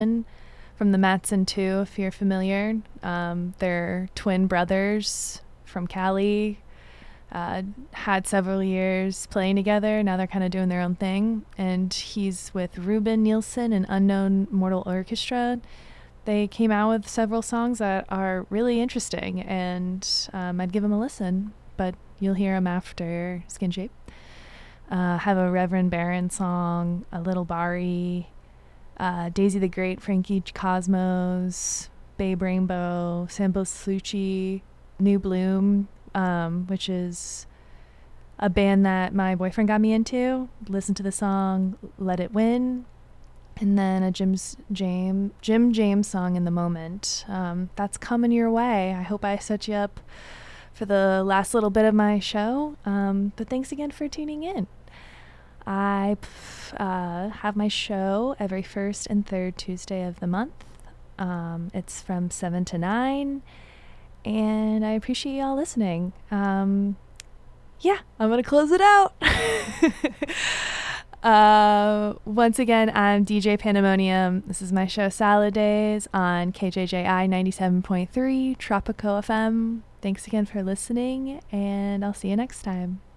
from the Matson 2, if you're familiar. They're twin brothers from Cali. Had several years playing together. Now they're kind of doing their own thing. And he's with Ruben Nielsen and Unknown Mortal Orchestra. They came out with several songs that are really interesting, and I'd give them a listen, but you'll hear them after Skin Shape. Have a Reverend Baron song, a Little Bari, Daisy the Great, Frankie Cosmos, Babe Rainbow, Sambo Slucci, New Bloom, which is a band that my boyfriend got me into. Listen to the song Let It Win. And then a Jim James song, In the Moment. That's coming your way. I hope I set you up for the last little bit of my show. But thanks again for tuning in. I have my show every first and third Tuesday of the month. It's from 7 to 9. And I appreciate y'all listening. I'm going to close it out. Once again, I'm DJ Pandemonium. This is my show Salad Days on KJJI 97.3 Tropico FM. Thanks again for listening, and I'll see you next time.